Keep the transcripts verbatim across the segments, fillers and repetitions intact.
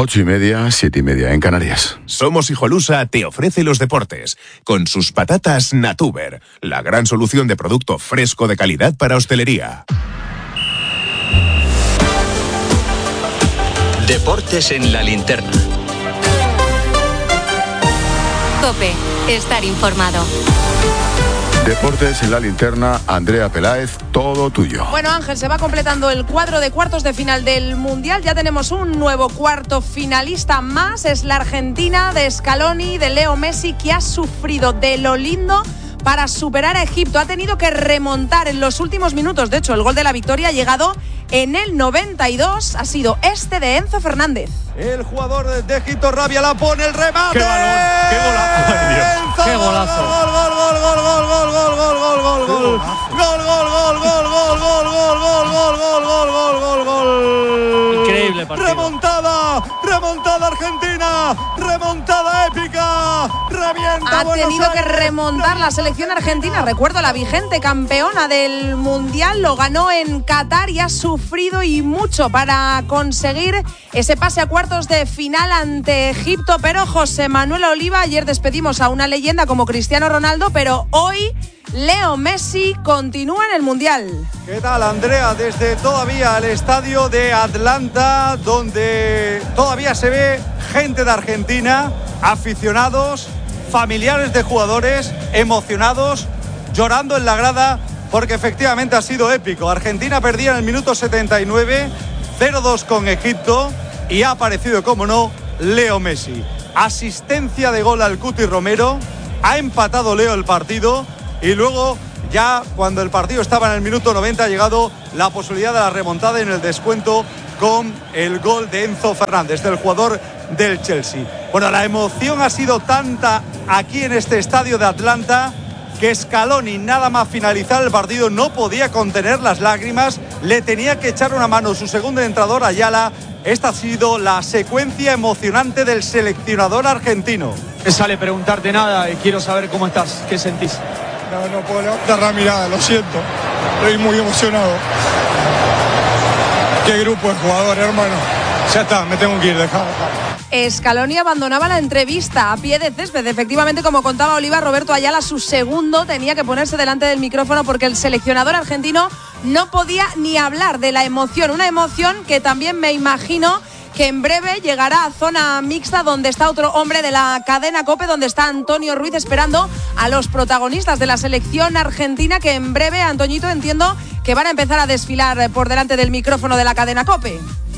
Ocho y media, siete y media en Canarias. Somos Hijolusa te ofrece los deportes con sus patatas Natuber, la gran solución de producto fresco de calidad para hostelería. Deportes en la linterna. COPE, estar informado. Deportes en la linterna, Andrea Peláez, todo tuyo. Bueno, Ángel, se va completando el cuadro de cuartos de final del Mundial. Ya tenemos un nuevo cuarto finalista más. Es la Argentina de Scaloni, de Leo Messi, que ha sufrido de lo lindo para superar a Egipto. Ha tenido que remontar en los últimos minutos. De hecho, el gol de la victoria ha llegado en el noventa y dos. Ha sido este de Enzo Fernández. El jugador de Egipto, Rabia, la pone, el remate. ¡Qué balón! ¡Qué golazo! Ay, Dios. ¡Qué golazo! Gol, gol, gol, gol, gol, gol, gol, gol, gol, gol, gol. Gol, gol, gol, gol, gol, gol, gol, gol, gol, gol, gol, gol, gol, gol. Increíble partido. Remontada, remontada Argentina, remontada épica. Revienta. Ha tenido que remontar la selección argentina. Recuerdo, la vigente campeona del Mundial, lo ganó en Qatar y ha sufrido y mucho para conseguir ese pase a cuartos de final ante Egipto. Pero José Manuel Oliva, ayer despedimos a una leyenda como Cristiano Ronaldo, pero hoy Leo Messi continúa en el Mundial. ¿Qué tal, Andrea? Desde todavía el estadio de Atlanta, donde todavía se ve gente de Argentina, aficionados, familiares de jugadores, emocionados, llorando en la grada, porque efectivamente ha sido épico. Argentina perdía en el minuto setenta y nueve, cero dos con Egipto, y ha aparecido, como no, Leo Messi. Asistencia de gol al Cuti Romero, ha empatado Leo el partido, y luego, ya cuando el partido estaba en el minuto noventa, ha llegado la posibilidad de la remontada en el descuento con el gol de Enzo Fernández, del jugador del Chelsea. Bueno, la emoción ha sido tanta aquí en este estadio de Atlanta que Scaloni, nada más finalizar el partido, no podía contener las lágrimas, le tenía que echar una mano su segundo entrenador, Ayala. Esta ha sido la secuencia emocionante del seleccionador argentino. No sale preguntarte nada y quiero saber cómo estás, qué sentís. No, no puedo levantar la mirada, lo siento. Estoy muy emocionado. Qué grupo de jugadores, hermano. Ya está, me tengo que ir, dejado. Scaloni abandonaba la entrevista a pie de césped. Efectivamente, como contaba Oliva, Roberto Ayala, su segundo, tenía que ponerse delante del micrófono porque el seleccionador argentino no podía ni hablar de la emoción. Una emoción que también me imagino que en breve llegará a zona mixta, donde está otro hombre de la cadena COPE, donde está Antonio Ruiz esperando a los protagonistas de la selección argentina, que en breve, Antoñito, entiendo que van a empezar a desfilar por delante del micrófono de la cadena COPE.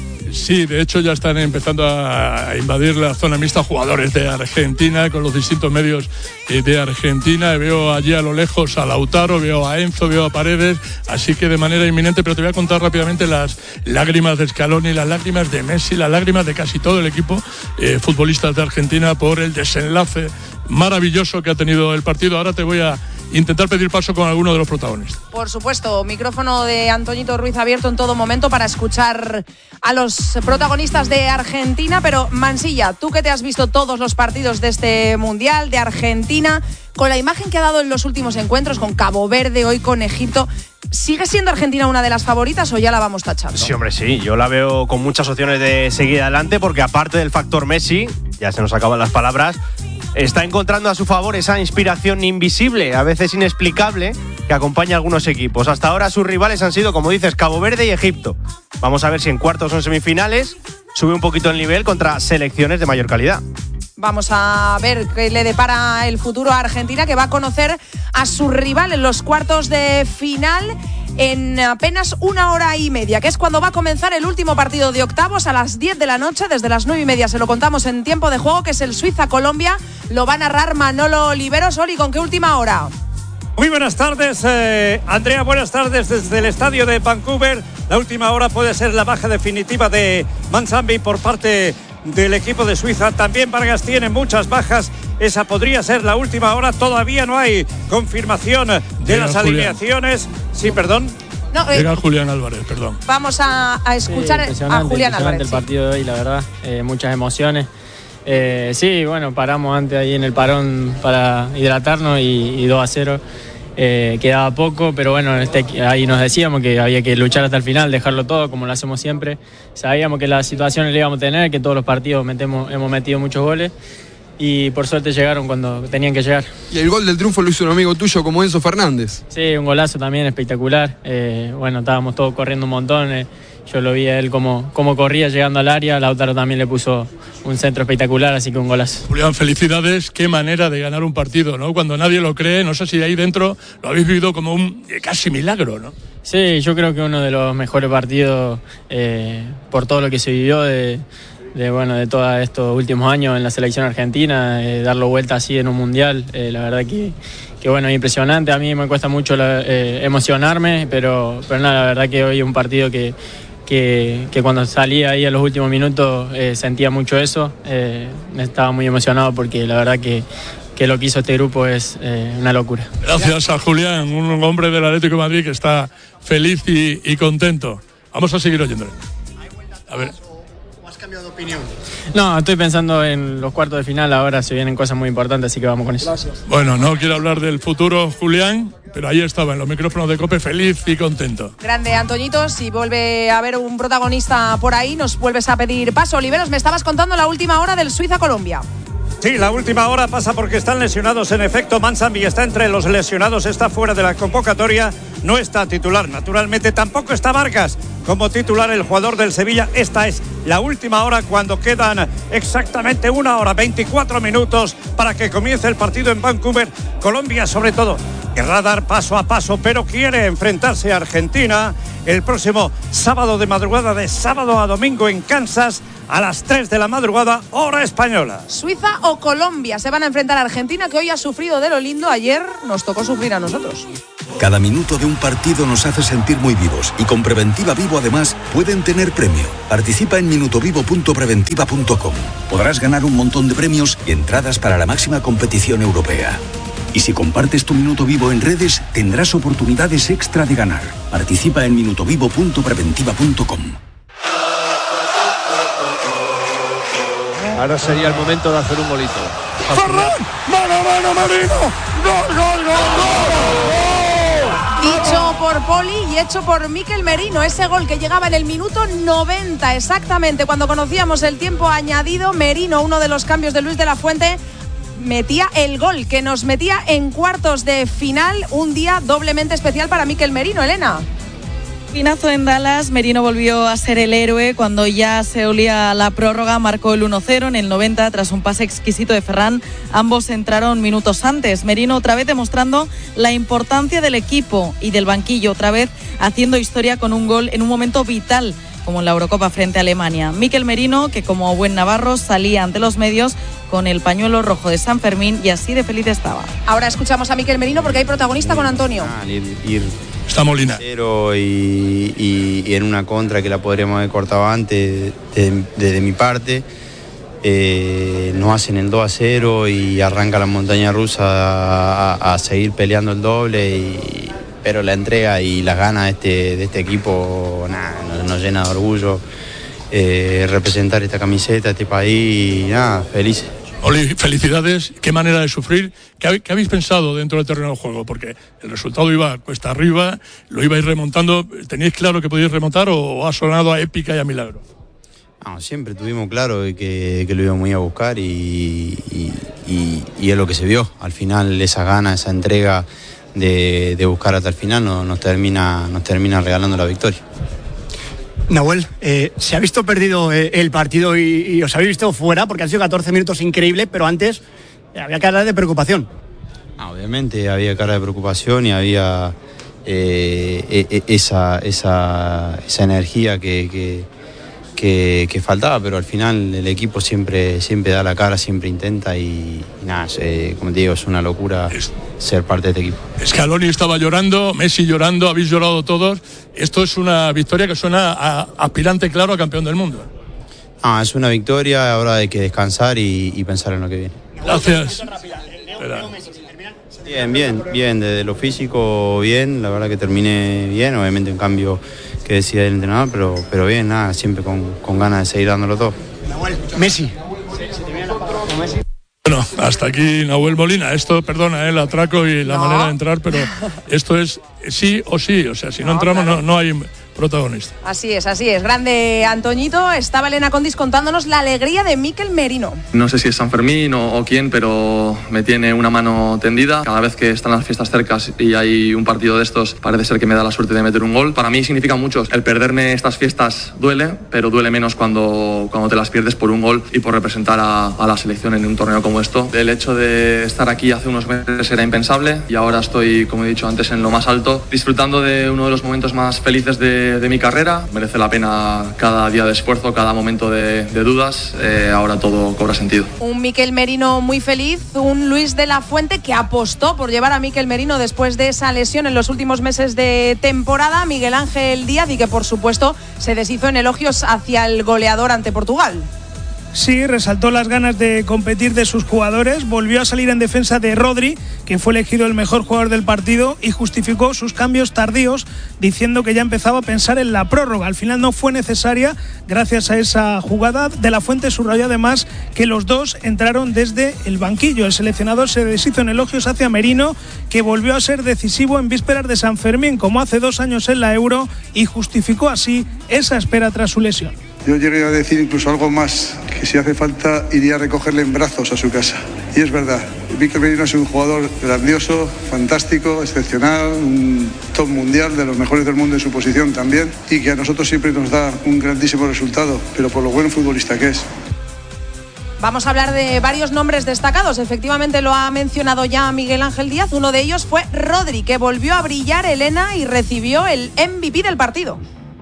Sí, de hecho ya están empezando a invadir la zona mixta jugadores de Argentina con los distintos medios de Argentina. Veo allí a lo lejos a Lautaro, veo a Enzo, veo a Paredes, así que de manera inminente. Pero te voy a contar rápidamente las lágrimas de Scaloni, las lágrimas de Messi, las lágrimas de casi todo el equipo eh, futbolistas de Argentina por el desenlace maravilloso que ha tenido el partido. Ahora te voy a intentar pedir paso con alguno de los protagonistas. Por supuesto, micrófono de Antoñito Ruiz abierto en todo momento para escuchar a los protagonistas de Argentina. Pero Mansilla, tú que te has visto todos los partidos de este Mundial de Argentina, con la imagen que ha dado en los últimos encuentros, con Cabo Verde, hoy con Egipto, ¿sigue siendo Argentina una de las favoritas o ya la vamos tachando? Sí, hombre, sí. Yo la veo con muchas opciones de seguir adelante, porque aparte del factor Messi, ya se nos acaban las palabras, está encontrando a su favor esa inspiración invisible, a veces inexplicable, que acompaña a algunos equipos. Hasta ahora sus rivales han sido, como dices, Cabo Verde y Egipto. Vamos a ver si en cuartos o en semifinales sube un poquito el nivel contra selecciones de mayor calidad. Vamos a ver qué le depara el futuro a Argentina, que va a conocer a su rival en los cuartos de final en apenas una hora y media, que es cuando va a comenzar el último partido de octavos a las diez de la noche. Desde las nueve y media se lo contamos en tiempo de juego, que es el Suiza-Colombia. Lo va a narrar Manolo Oliveros. Oli, ¿con qué última hora? Muy buenas tardes, eh, Andrea, buenas tardes desde el estadio de Vancouver. La última hora puede ser la baja definitiva de Manzambi por parte del equipo de Suiza. También Vargas tiene muchas bajas. Esa podría ser la última hora. Todavía no hay confirmación de Llega las Julián. alineaciones. Sí, perdón. No, eh, Llega Julián Álvarez, perdón. Vamos a, a escuchar sí, a Julián Álvarez. El partido de hoy, la verdad, eh, muchas emociones. Eh, sí, bueno, paramos antes ahí en el parón para hidratarnos y, y dos a cero. eh, quedaba poco, pero bueno, este, ahí nos decíamos que había que luchar hasta el final, dejarlo todo como lo hacemos siempre. Sabíamos que la situación la íbamos a tener, que todos los partidos metemos, hemos metido muchos goles y por suerte llegaron cuando tenían que llegar. Y el gol del triunfo lo hizo un amigo tuyo como Enzo Fernández. Sí, un golazo también espectacular. Eh, bueno, estábamos todos corriendo un montón. Eh, yo lo vi a él como, como corría llegando al área. Lautaro también le puso un centro espectacular, así que un golazo. Julián, felicidades. Qué manera de ganar un partido, ¿no? Cuando nadie lo cree, no sé si ahí dentro lo habéis vivido como un casi milagro, ¿no? Sí, yo creo que uno de los mejores partidos eh, por todo lo que se vivió de... de bueno de todos estos últimos años en la selección argentina, eh, darlo vuelta así en un mundial, eh, la verdad que, que bueno, es impresionante. A mí me cuesta mucho la, eh, emocionarme, pero, pero nada, la verdad que hoy es un partido que, que, que cuando salí ahí a los últimos minutos eh, sentía mucho eso, eh, estaba muy emocionado porque la verdad que, que lo que hizo este grupo es eh, una locura. Gracias a Julián, un hombre del Atlético de Madrid que está feliz y, y contento. Vamos a seguir oyéndole. A ver. Cambiado de opinión? No, estoy pensando en los cuartos de final, ahora se vienen cosas muy importantes, así que vamos con eso. Gracias. Bueno, no quiero hablar del futuro, Julián, pero ahí estaba en los micrófonos de COPE, feliz y contento. Grande, Antoñito, si vuelve a haber un protagonista por ahí, nos vuelves a pedir paso. Oliveros, me estabas contando la última hora del Suiza-Colombia. Sí, la última hora pasa porque están lesionados. En efecto, Manzambi está entre los lesionados, está fuera de la convocatoria, no está titular. Naturalmente tampoco está Vargas como titular, el jugador del Sevilla. Esta es la última hora cuando quedan exactamente una hora, veinticuatro minutos para que comience el partido en Vancouver. Colombia, sobre todo, querrá dar paso a paso, pero quiere enfrentarse a Argentina el próximo sábado de madrugada, de sábado a domingo en Kansas, a las tres de la madrugada, hora española. Suiza o Colombia se van a enfrentar a Argentina, que hoy ha sufrido de lo lindo. Ayer nos tocó sufrir a nosotros. Cada minuto de un partido nos hace sentir muy vivos y con Preventiva Vivo además pueden tener premio. Participa en minutovivo punto preventiva punto com. Podrás ganar un montón de premios y entradas para la máxima competición europea. Y si compartes tu minuto vivo en redes, tendrás oportunidades extra de ganar. Participa en minutovivo punto preventiva punto com. Ahora sería el momento de hacer un golito. ¡Ferran! ¡Mano, mano, Merino! ¡Gol, gol, gol, gol! Dicho por Poli y hecho por Mikel Merino. Ese gol que llegaba en el minuto noventa, exactamente cuando conocíamos el tiempo añadido. Merino, uno de los cambios de Luis de la Fuente, metía el gol que nos metía en cuartos de final. Un día doblemente especial para Mikel Merino, Elena. Pinazo en Dallas, Merino volvió a ser el héroe cuando ya se olía la prórroga, marcó el uno cero en el noventa tras un pase exquisito de Ferran. Ambos entraron minutos antes. Merino otra vez demostrando la importancia del equipo y del banquillo, otra vez haciendo historia con un gol en un momento vital como en la Eurocopa frente a Alemania. Mikel Merino, que como buen navarro salía ante los medios con el pañuelo rojo de San Fermín y así de feliz estaba. Ahora escuchamos a Mikel Merino porque hay protagonista con Antonio. Ir, ir Está Molina. Cero y, y, y en una contra que la podríamos haber cortado antes desde de, de mi parte. Eh, nos hacen el dos a cero y arranca la montaña rusa a, a seguir peleando el doble, y, pero la entrega y las ganas de este, de este equipo nah, nos, nos llena de orgullo. Eh, representar esta camiseta, este país, y nada, felices. Oli, felicidades. Qué manera de sufrir. ¿Qué, ¿Qué habéis pensado dentro del terreno de juego? Porque el resultado iba cuesta arriba, lo ibais remontando. ¿Teníais claro que podíais remontar o ha sonado a épica y a milagro? No, siempre tuvimos claro que, que lo íbamos a ir a buscar y, y, y, y es lo que se vio. Al final esa gana, esa entrega de, de buscar hasta el final nos, nos, termina, nos termina regalando la victoria. Nahuel, eh, se ha visto perdido eh, el partido y, y os habéis visto fuera porque han sido catorce minutos increíbles, pero antes eh, había cara de preocupación. Ah, obviamente había cara de preocupación y había eh, e, esa, esa, esa energía que, que, que, que faltaba, pero al final el equipo siempre, siempre da la cara, siempre intenta y, y nada, eh, como te digo, es una locura ser parte de este equipo. Scaloni estaba llorando, Messi llorando, habéis llorado todos. Esto es una victoria que suena a aspirante claro a campeón del mundo. Ah, es una victoria, ahora hay que descansar y, y pensar en lo que viene. Gracias. Bien, bien, bien, desde lo físico bien, la verdad que terminé bien, obviamente un cambio que decía el entrenador, pero, pero bien, nada, siempre con, con ganas de seguir dándolo todo. Messi. Sí, si te vienen las palabras con Messi. Bueno, hasta aquí Nahuel Molina. Esto, perdona, el atraco y la no. manera de entrar, pero esto es sí o sí. O sea, si no, no entramos, claro. no, no hay protagonista. Así es, así es. Grande Antoñito. Estaba Elena Condis contándonos la alegría de Mikel Merino. No sé si es San Fermín o, o quién, pero me tiene una mano tendida. Cada vez que están las fiestas cercas y hay un partido de estos, parece ser que me da la suerte de meter un gol. Para mí significa mucho. El perderme estas fiestas duele, pero duele menos cuando, cuando te las pierdes por un gol y por representar a, a la selección en un torneo como esto. El hecho de estar aquí hace unos meses era impensable y ahora estoy, como he dicho antes, en lo más alto, disfrutando de uno de los momentos más felices de De, de mi carrera. Merece la pena cada día de esfuerzo, cada momento de, de dudas. Eh, ahora todo cobra sentido. Un Mikel Merino muy feliz, un Luis de la Fuente que apostó por llevar a Mikel Merino después de esa lesión en los últimos meses de temporada, Miguel Ángel Díaz, y que por supuesto se deshizo en elogios hacia el goleador ante Portugal. Sí, resaltó las ganas de competir de sus jugadores, volvió a salir en defensa de Rodri, que fue elegido el mejor jugador del partido, y justificó sus cambios tardíos diciendo que ya empezaba a pensar en la prórroga. Al final no fue necesaria gracias a esa jugada. De la Fuente subrayó además que los dos entraron desde el banquillo. El seleccionador se deshizo en elogios hacia Merino, que volvió a ser decisivo en vísperas de San Fermín, como hace dos años en la Euro, y justificó así esa espera tras su lesión. Yo llegué a decir incluso algo más, que si hace falta iría a recogerle en brazos a su casa. Y es verdad, Mikel Merino es un jugador grandioso, fantástico, excepcional, un top mundial, de los mejores del mundo en su posición también, y que a nosotros siempre nos da un grandísimo resultado, pero por lo buen futbolista que es. Vamos a hablar de varios nombres destacados. Efectivamente lo ha mencionado ya Miguel Ángel Díaz. Uno de ellos fue Rodri, que volvió a brillar, Elena, y recibió el M V P del partido.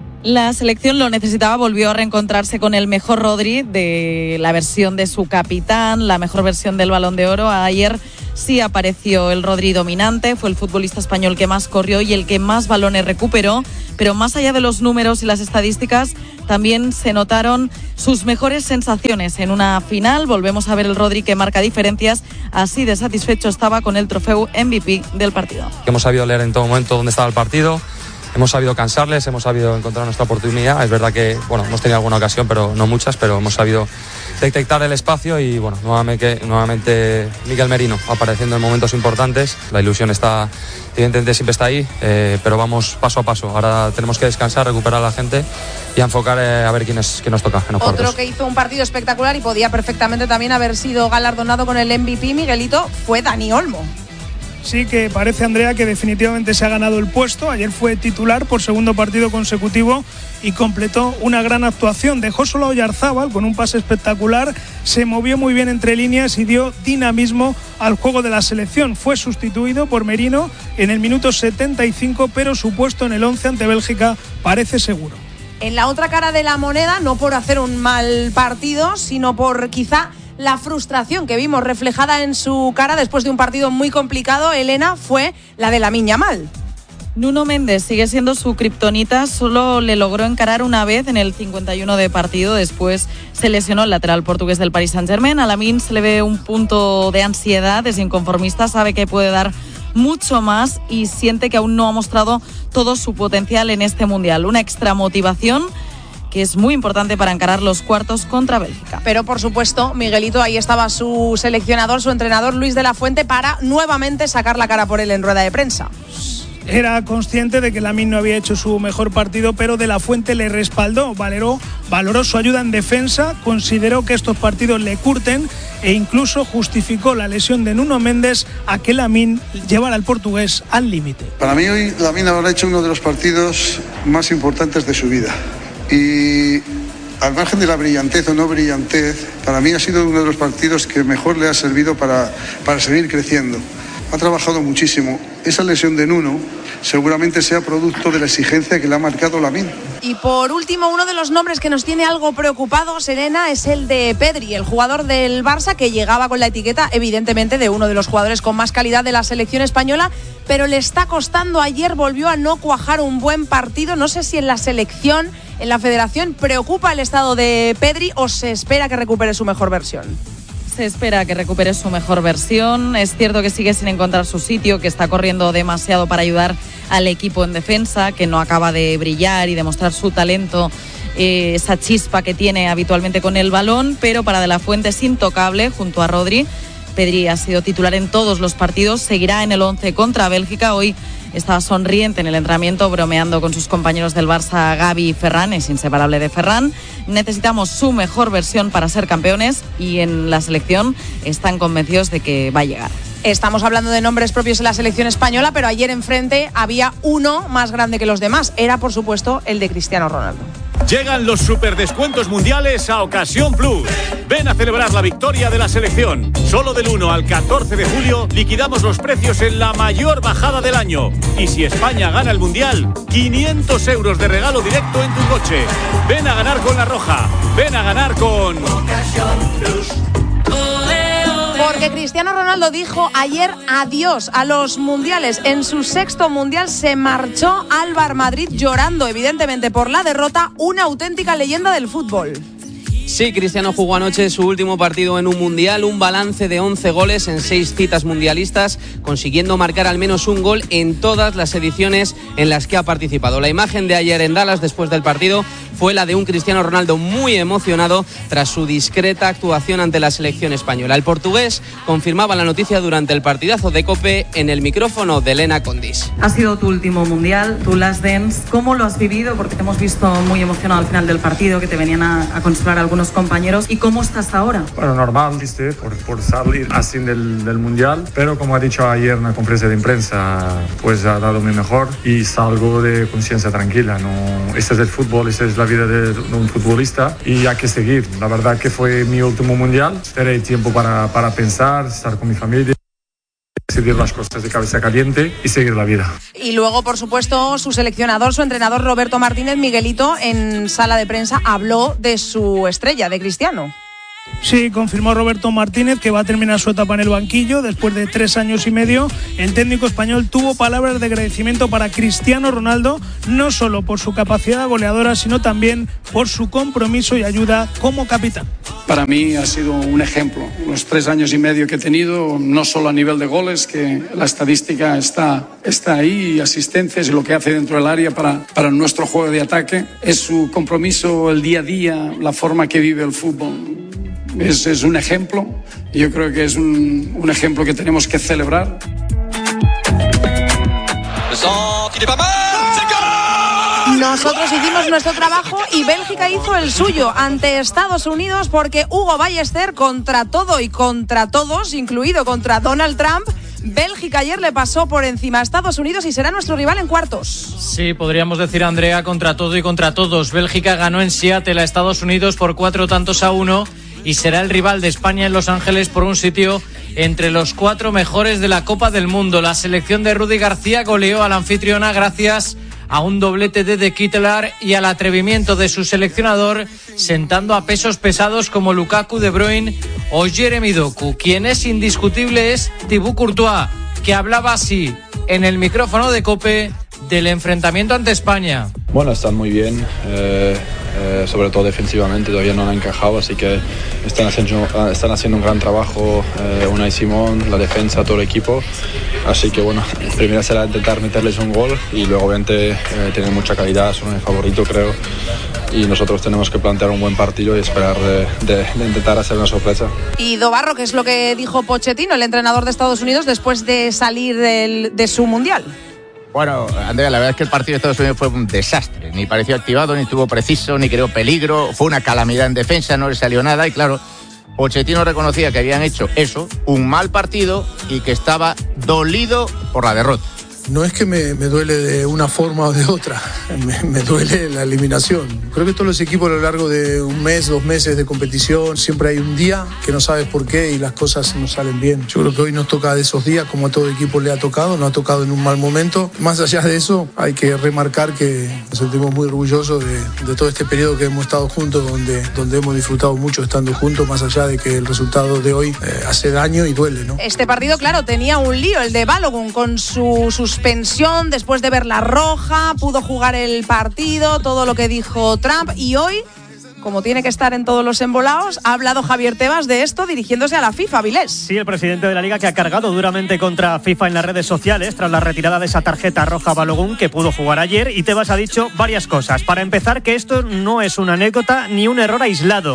La selección lo necesitaba, volvió a reencontrarse con el mejor Rodri de la versión de su capitán, la mejor versión del Balón de Oro. Ayer sí apareció el Rodri dominante, fue el futbolista español que más corrió y el que más balones recuperó, pero más allá de los números y las estadísticas, también se notaron sus mejores sensaciones en una final. Volvemos a ver el Rodri que marca diferencias, así de satisfecho estaba con el trofeo M V P del partido. Hemos sabido leer en todo momento dónde estaba el partido. Hemos sabido cansarles, hemos sabido encontrar nuestra oportunidad. Es verdad que, bueno, hemos tenido alguna ocasión, pero no muchas, pero hemos sabido detectar el espacio y, bueno, nuevamente, nuevamente Mikel Merino apareciendo en momentos importantes. La ilusión está, evidentemente siempre está ahí, eh, pero vamos paso a paso. Ahora tenemos que descansar, recuperar a la gente y a enfocar eh, a ver quién, es, quién nos toca en los Otro cuartos. Que hizo un partido espectacular y podía perfectamente también haber sido galardonado con el M V P, Miguelito, fue Dani Olmo. Sí, que parece, Andrea, que definitivamente se ha ganado el puesto. Ayer fue titular por segundo partido consecutivo y completó una gran actuación. Dejó solo a Oyarzábal con un pase espectacular, se movió muy bien entre líneas y dio dinamismo al juego de la selección. Fue sustituido por Merino en el minuto setenta y cinco, pero su puesto en el once ante Bélgica parece seguro. En la otra cara de la moneda, no por hacer un mal partido, sino por quizá la frustración que vimos reflejada en su cara después de un partido muy complicado, Elena, fue la de Lamine Yamal. Nuno Méndez sigue siendo su kriptonita, solo le logró encarar una vez en el cincuenta y uno de partido, después se lesionó el lateral portugués del Paris Saint-Germain. A Lamine se le ve un punto de ansiedad, es inconformista, sabe que puede dar mucho más y siente que aún no ha mostrado todo su potencial en este Mundial. Una extra motivación que es muy importante para encarar los cuartos contra Bélgica. Pero por supuesto, Miguelito, ahí estaba su seleccionador, su entrenador Luis de la Fuente, para nuevamente sacar la cara por él en rueda de prensa. Era consciente de que Lamine no había hecho su mejor partido, pero de la Fuente le respaldó, valoró, valoró su ayuda en defensa, consideró que estos partidos le curten e incluso justificó la lesión de Nuno Méndez a que Lamine llevara al portugués al límite. Para mí hoy Lamine habrá hecho uno de los partidos más importantes de su vida. Y al margen de la brillantez o no brillantez, para mí ha sido uno de los partidos que mejor le ha servido para, para seguir creciendo. Ha trabajado muchísimo. Esa lesión de Nuno seguramente sea producto de la exigencia que le ha marcado Lamine. Y por último, uno de los nombres que nos tiene algo preocupados, Elena, es el de Pedri, el jugador del Barça que llegaba con la etiqueta, evidentemente, de uno de los jugadores con más calidad de la selección española, pero le está costando. Ayer volvió a no cuajar un buen partido. No sé si en la selección, en la federación, preocupa el estado de Pedri o se espera que recupere su mejor versión. Se espera que recupere su mejor versión. Es cierto que sigue sin encontrar su sitio, que está corriendo demasiado para ayudar al equipo en defensa, que no acaba de brillar y demostrar su talento, eh, esa chispa que tiene habitualmente con el balón, pero para De la Fuente es intocable junto a Rodri. Pedri ha sido titular en todos los partidos, seguirá en el once contra Bélgica. Hoy estaba sonriente en el entrenamiento, bromeando con sus compañeros del Barça, Gavi y Ferran, es inseparable de Ferran. Necesitamos su mejor versión para ser campeones y en la selección están convencidos de que va a llegar. Estamos hablando de nombres propios en la selección española, pero ayer enfrente había uno más grande que los demás. Era, por supuesto, el de Cristiano Ronaldo. Llegan los superdescuentos mundiales a Ocasión Plus. Ven a celebrar la victoria de la selección. Solo del uno al catorce de julio liquidamos los precios en la mayor bajada del año. Y si España gana el mundial, quinientos euros de regalo directo en tu coche. Ven a ganar con La Roja. Ven a ganar con Ocasión Plus. Porque Cristiano Ronaldo dijo ayer adiós a los mundiales. En su sexto mundial se marchó al Bar Madrid llorando, evidentemente, por la derrota. Una auténtica leyenda del fútbol. Sí, Cristiano jugó anoche su último partido en un mundial, un balance de once goles en seis citas mundialistas, consiguiendo marcar al menos un gol en todas las ediciones en las que ha participado. La imagen de ayer en Dallas después del partido fue la de un Cristiano Ronaldo muy emocionado tras su discreta actuación ante la selección española. El portugués confirmaba la noticia durante el partidazo de COPE en el micrófono de Elena Condis. Ha sido tu último mundial, tu last dance. ¿Cómo lo has vivido? Porque te hemos visto muy emocionado al final del partido, que te venían a, a consolar algunos compañeros. ¿Y cómo estás ahora? Bueno, normal, ¿viste? Por, por salir así del, del mundial, pero como ha dicho ayer en la conferencia de prensa, pues ha dado mi mejor y salgo de conciencia tranquila. No, este es el fútbol, esta es la vida de, de un futbolista y hay que seguir. La verdad que fue mi último mundial. Esperé tiempo para, para pensar, estar con mi familia, decidir las cosas de cabeza caliente y seguir la vida. Y luego, por supuesto, su seleccionador, su entrenador Roberto Martínez, Miguelito, en sala de prensa habló de su estrella, de Cristiano. Sí, confirmó Roberto Martínez que va a terminar su etapa en el banquillo después de tres años y medio. El técnico español tuvo palabras de agradecimiento para Cristiano Ronaldo, no solo por su capacidad goleadora, sino también por su compromiso y ayuda como capitán. Para mí ha sido un ejemplo, los tres años y medio que he tenido, no solo a nivel de goles, que la estadística está, está ahí, y asistencias y lo que hace dentro del área para, para nuestro juego de ataque, es su compromiso, el día a día, la forma que vive el fútbol. Es, es un ejemplo, y yo creo que es un, un ejemplo que tenemos que celebrar. Nosotros hicimos nuestro trabajo y Bélgica hizo el suyo ante Estados Unidos, porque Hugo Ballester, contra todo y contra todos, incluido contra Donald Trump, Bélgica ayer le pasó por encima a Estados Unidos y será nuestro rival en cuartos. Sí, podríamos decir, Andrea, contra todo y contra todos. Bélgica ganó en Seattle a Estados Unidos por cuatro tantos a uno y será el rival de España en Los Ángeles por un sitio entre los cuatro mejores de la Copa del Mundo. La selección de Rudy García goleó a la anfitriona gracias a un doblete de De Ketelaere y al atrevimiento de su seleccionador, sentando a pesos pesados como Lukaku, De Bruyne o Jeremy Doku. Quien es indiscutible es Thibaut Courtois, que hablaba así en el micrófono de COPE del enfrentamiento ante España. Bueno, están muy bien, eh, eh, sobre todo defensivamente, todavía no han encajado, así que están haciendo, están haciendo un gran trabajo, eh, Unai Simón, la defensa, todo el equipo. Así que bueno, primero será intentar meterles un gol y luego obviamente eh, tienen mucha calidad, son el favorito creo, y nosotros tenemos que plantear un buen partido y esperar de, de, de intentar hacer una sorpresa. Y Dobarro, ¿qué es lo que dijo Pochettino, el entrenador de Estados Unidos, después de salir del, de su mundial? Bueno, Andrea, la verdad es que el partido de Estados Unidos fue un desastre. Ni pareció activado, ni estuvo preciso, ni creó peligro. Fue una calamidad en defensa, no le salió nada. Y claro, Pochettino reconocía que habían hecho eso, un mal partido, y que estaba dolido por la derrota. No es que me, me duele de una forma o de otra, me, me duele la eliminación. Creo que todos los equipos a lo largo de un mes, dos meses de competición, siempre hay un día que no sabes por qué y las cosas no salen bien. Yo creo que hoy nos toca de esos días, como a todo equipo le ha tocado, nos ha tocado en un mal momento. Más allá de eso, hay que remarcar que nos sentimos muy orgullosos de, de todo este periodo que hemos estado juntos, donde, donde hemos disfrutado mucho estando juntos, más allá de que el resultado de hoy eh, hace daño y duele, ¿no? Este partido, claro, tenía un lío, el de Balogun, con su suspensión después de ver la roja, pudo jugar el partido, todo lo que dijo Trump, y hoy, como tiene que estar en todos los embolados, ha hablado Javier Tebas de esto dirigiéndose a la FIFA, Vilés. Sí, el presidente de la Liga, que ha cargado duramente contra FIFA en las redes sociales tras la retirada de esa tarjeta roja a Balogun, que pudo jugar ayer, y Tebas ha dicho varias cosas. Para empezar, que esto no es una anécdota ni un error aislado,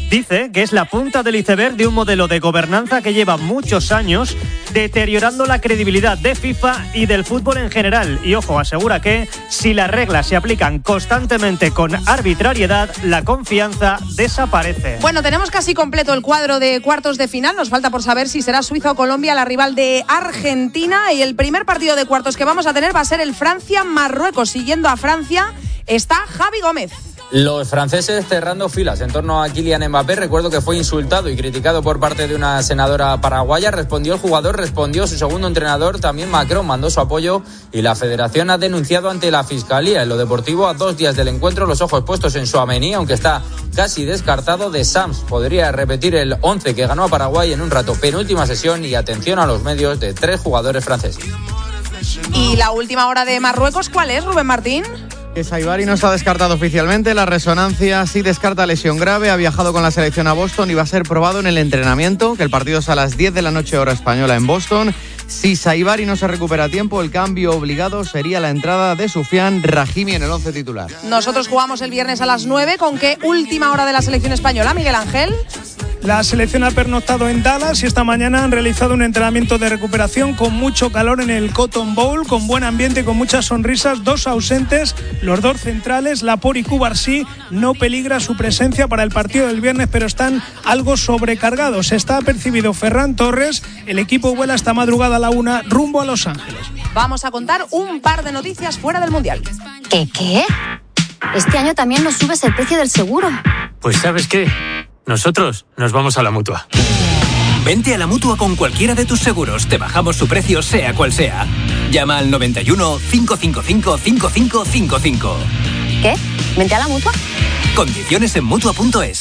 Dice que es la punta del iceberg de un modelo de gobernanza que lleva muchos años deteriorando la credibilidad de FIFA y del fútbol en general. Y ojo, asegura que si las reglas se aplican constantemente con arbitrariedad, la confianza desaparece. Bueno, tenemos casi completo el cuadro de cuartos de final. Nos falta por saber si será Suiza o Colombia la rival de Argentina. Y el primer partido de cuartos que vamos a tener va a ser el Francia-Marruecos. Siguiendo a Francia está Javi Gómez. Los franceses cerrando filas en torno a Kylian Mbappé. Recuerdo que fue insultado y criticado por parte de una senadora paraguaya. Respondió el jugador, respondió su segundo entrenador. También Macron mandó su apoyo y la federación ha denunciado ante la fiscalía. En lo deportivo, a dos días del encuentro, los ojos puestos en Tchouaméni, aunque está casi descartado. De Sams podría repetir el once que ganó a Paraguay en un rato. Penúltima sesión y atención a los medios de tres jugadores franceses. ¿Y la última hora de Marruecos cuál es, Rubén Martín? Que Saibari no está descartado oficialmente, la resonancia sí descarta lesión grave, ha viajado con la selección a Boston y va a ser probado en el entrenamiento, que el partido es a las diez de la noche hora española en Boston. Si Saibari no se recupera a tiempo, el cambio obligado sería la entrada de Soufiane Rahimi en el once titular. Nosotros jugamos el viernes a las nueve, ¿con qué última hora de la selección española, Miguel Ángel? La selección ha pernoctado en Dallas y esta mañana han realizado un entrenamiento de recuperación con mucho calor en el Cotton Bowl, con buen ambiente, con muchas sonrisas, dos ausentes, los dos centrales, Laporte y Cubarsí. No peligra su presencia para el partido del viernes, pero están algo sobrecargados. Está apercibido Ferran Torres, el equipo vuela esta madrugada a la una rumbo a Los Ángeles. Vamos a contar un par de noticias fuera del Mundial. ¿Qué qué? Este año también nos subes el precio del seguro. Pues ¿sabes qué? Nosotros nos vamos a la Mutua. Vente a la Mutua con cualquiera de tus seguros. Te bajamos su precio sea cual sea. Llama al noventa y uno, cinco cinco cinco, cinco cinco cinco cinco. ¿Qué? ¿Vente a la Mutua? Condiciones en Mutua punto es.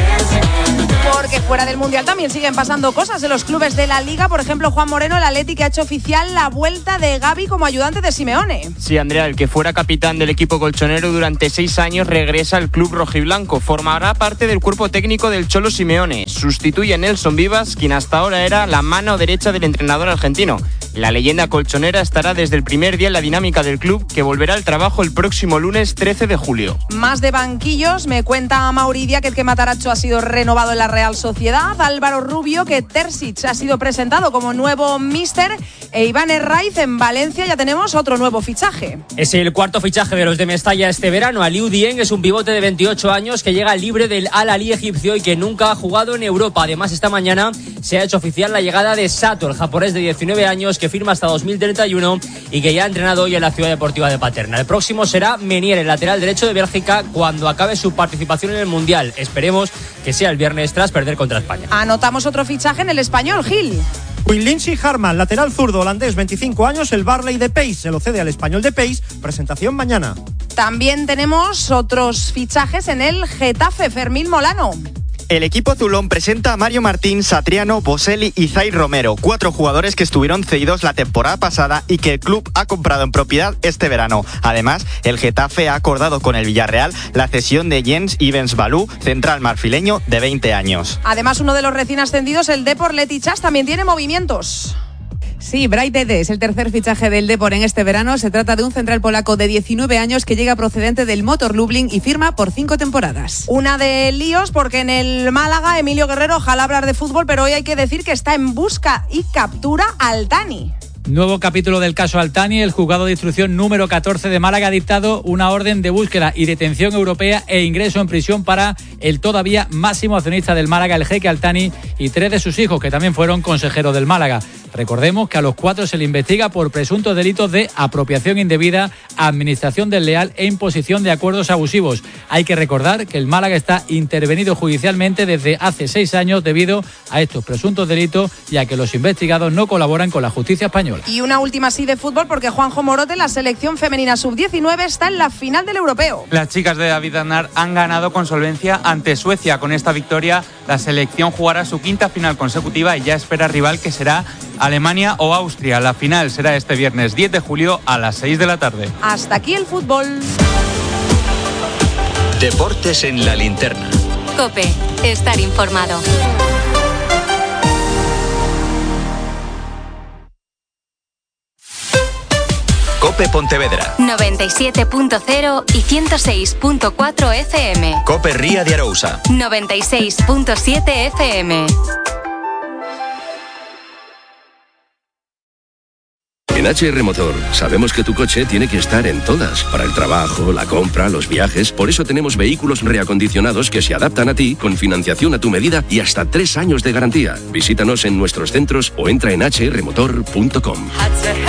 Porque fuera del Mundial también siguen pasando cosas en los clubes de la Liga. Por ejemplo, Juan Moreno, el Atleti, ha hecho oficial la vuelta de Gavi como ayudante de Simeone. Sí, Andrea, el que fuera capitán del equipo colchonero durante seis años regresa al club rojiblanco. Formará parte del cuerpo técnico del Cholo Simeone. Sustituye a Nelson Vivas, quien hasta ahora era la mano derecha del entrenador argentino. La leyenda colchonera estará desde el primer día en la dinámica del club, que volverá al trabajo el próximo lunes trece de julio. Más de banquillos, me cuenta Mauridia que el que Matarazzo ha sido renovado en la Real Sociedad, Álvaro Rubio que Terzic ha sido presentado como nuevo míster, e Iván Herraiz en Valencia ya tenemos otro nuevo fichaje. Es el cuarto fichaje de los de Mestalla este verano. Aliou Dieng es un pivote de veintiocho años que llega libre del Al-Ahly egipcio y que nunca ha jugado en Europa. Además, esta mañana se ha hecho oficial la llegada de Sato, el japonés de diecinueve años que firma hasta dos mil treinta y uno y que ya ha entrenado hoy en la Ciudad Deportiva de Paterna. El próximo será Menier, el lateral derecho de Bélgica, cuando acabe su participación en el Mundial. Esperemos que sea el viernes tras perder contra España. Anotamos otro fichaje en el Español, Gil. Lindsay Harman, lateral zurdo holandés, veinticinco años, el Barley de Pace, se lo cede al Español de Pace, presentación mañana. También tenemos otros fichajes en el Getafe, Fermín Molano. El equipo azulón presenta a Mario Martín, Satriano, Boselli y Zay Romero, cuatro jugadores que estuvieron cedidos la temporada pasada y que el club ha comprado en propiedad este verano. Además, el Getafe ha acordado con el Villarreal la cesión de Jens Ivens-Balú, central marfileño de veinte años. Además, uno de los recién ascendidos, el Depor Letichas, también tiene movimientos. Sí, Bright Dede es el tercer fichaje del Depor en este verano. Se trata de un central polaco de diecinueve años que llega procedente del Motor Lublin y firma por cinco temporadas. Una de líos porque en el Málaga, Emilio Guerrero, ojalá hablar de fútbol, pero hoy hay que decir que está en busca y captura al Tani. Nuevo capítulo del caso Altani. El juzgado de instrucción número catorce de Málaga ha dictado una orden de búsqueda y detención europea e ingreso en prisión para el todavía máximo accionista del Málaga, el jeque Altani, y tres de sus hijos, que también fueron consejeros del Málaga. Recordemos que a los cuatro se le investiga por presuntos delitos de apropiación indebida, administración desleal e imposición de acuerdos abusivos. Hay que recordar que el Málaga está intervenido judicialmente desde hace seis años debido a estos presuntos delitos y a que los investigados no colaboran con la justicia española. Y una última así de fútbol porque Juanjo Morote, la selección femenina sub diecinueve, está en la final del europeo. Las chicas de David Aznar han ganado con solvencia ante Suecia. Con esta victoria, la selección jugará su quinta final consecutiva y ya espera rival, que será Alemania o Austria. La final será este viernes diez de julio a las seis de la tarde. Hasta aquí el fútbol. Deportes en la linterna. COPE, estar informado. COPE Cope Pontevedra. noventa y siete punto cero y ciento seis punto cuatro F M. Cope Ría de Arousa. noventa y seis punto siete F M. En H R Motor sabemos que tu coche tiene que estar en todas, para el trabajo, la compra, los viajes. Por eso tenemos vehículos reacondicionados que se adaptan a ti, con financiación a tu medida y hasta tres años de garantía. Visítanos en nuestros centros o entra en h r motor punto com.